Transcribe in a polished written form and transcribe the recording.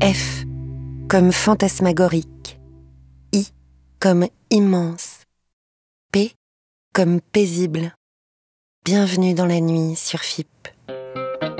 F comme fantasmagorique, I comme immense, P comme paisible. Bienvenue dans la nuit sur FIP.